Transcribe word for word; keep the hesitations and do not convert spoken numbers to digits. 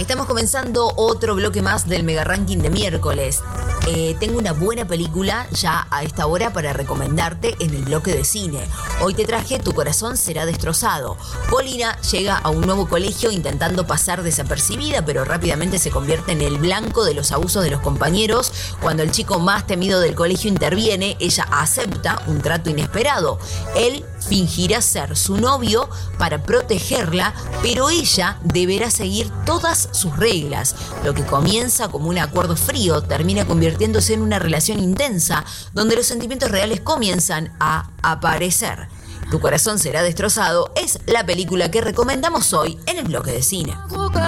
Estamos comenzando otro bloque más del Mega Ranking de miércoles. Eh, tengo una buena película ya a esta hora para recomendarte en el bloque de cine. Hoy te traje Tu corazón será destrozado. Paulina llega a un nuevo colegio intentando pasar desapercibida, pero rápidamente se convierte en el blanco de los abusos de los compañeros. Cuando el chico más temido del colegio interviene, ella acepta un trato inesperado. Él fingirá ser su novio para protegerla, pero ella deberá seguir todas sus reglas. Lo que comienza como un acuerdo frío termina convirtiéndose en una relación intensa, donde los sentimientos reales comienzan a aparecer. Tu corazón será destrozado es la película que recomendamos hoy en el bloque de cine.